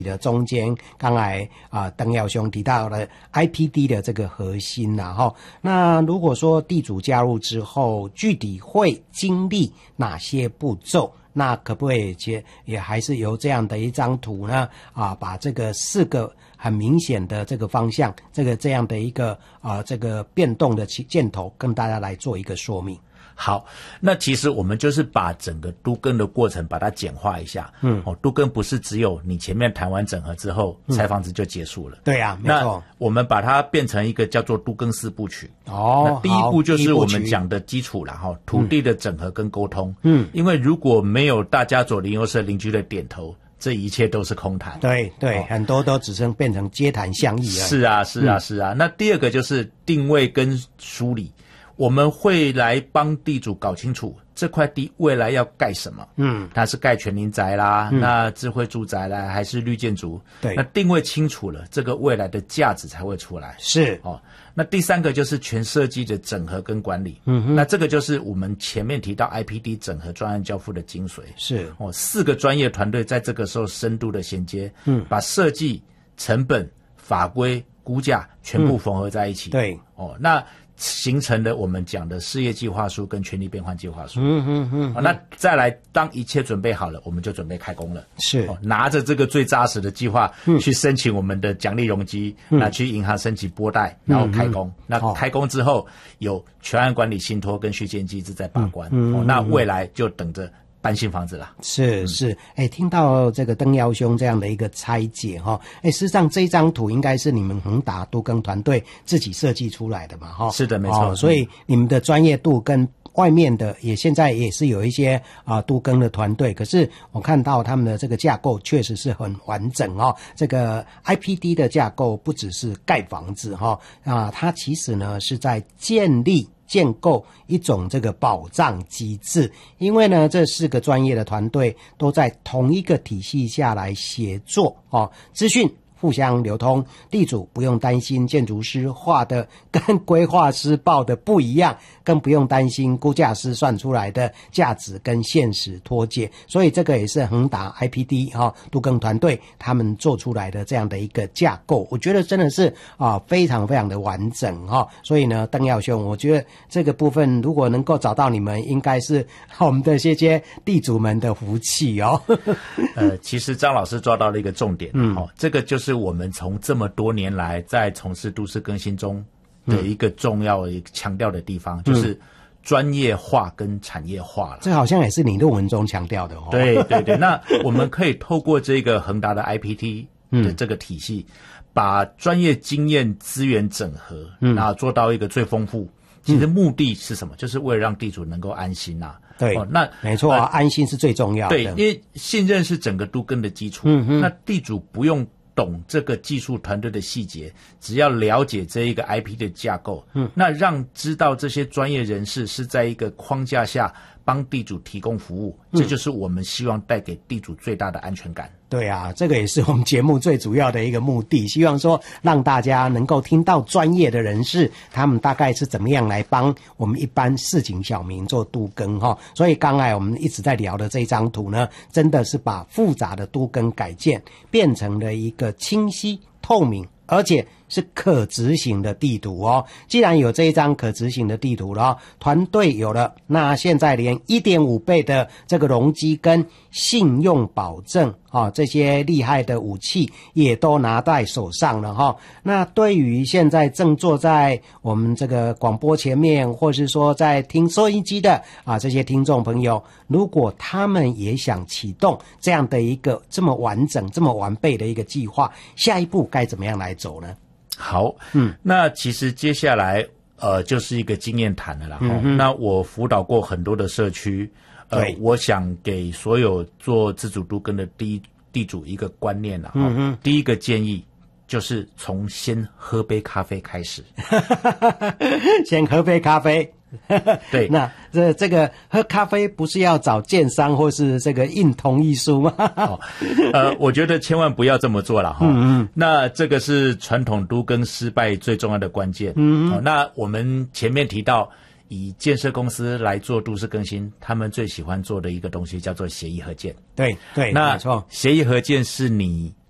的中间，刚才邓耀兄提到了 IPD 的这个核心啦齁。那如果说地主加入之后，具体会经历哪些步骤？那可不可以也还是由这样的一张图呢？把这个4个很明显的这个方向，这样的一个这个变动的箭头，跟大家来做一个说明。 好，那其实我们就是把整个都更的过程把它简化一下。都更不是只有你前面谈完整合之后，拆房子就结束了。 对啊，没错。 那我们把它变成一个叫做都更4部曲。那第一步就是我们讲的基础啦，土地的整合跟沟通。因为如果没有大家左邻右舍邻居的点头，这一切都是空谈。 对对，很多都只剩变成街谈巷议而已。 是啊。那第二个就是定位跟梳理。我们会来帮地主搞清楚这块地未来要盖什么。它是盖全龄宅啦，那智慧住宅啦，还是绿建筑？对，那定位清楚了，这个未来的价值才会出来。 是那第三个就是全设计的整合跟管理。那这个就是我们前面提到 IPD 整合专案交付的精髓。是4个专业团队在这个时候深度的衔接，把设计、成本、法规、估价全部缝合在一起。对，那形成了我们讲的事业计划书跟权利变换计划书。那再来，当一切准备好了，我们就准备开工了。是拿着这个最扎实的计划去申请我们的奖励容积，那去银行申请拨贷，然后开工。那开工之后，有全案管理信托跟续建机制在把关。那未来就等着搬新房子啦。是，听到这个邓耀兄这样的一个拆解事实上这张图应该是你们宏达都更团队自己设计出来的嘛是的，没错。 所以你们的专业度跟外面的现在也是有一些都更的团队，可是我看到他们的这个架构确实是很完整这个 IPD 的架构不只是盖房子它其实呢是在建构一种这个保障机制，因为呢这4个专业的团队都在同一个体系下来协作资讯互相流通，地主不用担心建筑师画的跟规划师报的不一样，更不用担心估价师算出来的价值跟现实脱节。所以这个也是宏达 IPD 都更团队他们做出来的这样的一个架构，我觉得真的是非常非常的完整所以呢，邓耀兄，我觉得这个部分如果能够找到你们，应该是我们的这些地主们的福气其实张老师抓到了一个重点这个就是我们从这么多年来在从事都市更新中的一个重要强调的地方，就是专业化跟产业化了。 这好像也是你论文中强调的对，那我们可以透过这个宏达的 IPT 的这个体系，把专业经验资源整合，然后做到一个最丰富。其实目的是什么？就是为了让地主能够安心对，那没错安心是最重要的。 对，因为信任是整个都更的基础。那地主不用懂这个技术团队的细节，只要了解这一个 IP 的架构，那让知道这些专业人士是在一个框架下帮地主提供服务，这就是我们希望带给地主最大的安全感。 对啊，这个也是我们节目最主要的一个目的，希望说让大家能够听到专业的人士他们大概是怎么样来帮我们一般市井小民做都更所以刚才我们一直在聊的这张图呢，真的是把复杂的都更改建变成了一个清晰透明而且是可执行的地图既然有这一张可执行的地图了团队有了，那现在连 1.5 倍的这个容积跟信用保证这些厉害的武器也都拿在手上了那对于现在正坐在我们这个广播前面，或是说在听收音机的这些听众朋友，如果他们也想启动这样的一个这么完整这么完备的一个计划，下一步该怎么样来走呢？ 好，那其实接下来就是一个经验谈了啦。那我辅导过很多的社区，我想给所有做自主都更的地主一个观念啦。第一个建议就是从先喝杯咖啡开始， 先喝杯咖啡。对，那这个喝咖啡不是要找建商或是这个印同意书吗？ 我觉得千万不要这么做了那这个是传统都更失败最重要的关键。那我们前面提到以建设公司来做都市更新，他们最喜欢做的一个东西叫做协议合建。 对， 那没错， 协议合建是你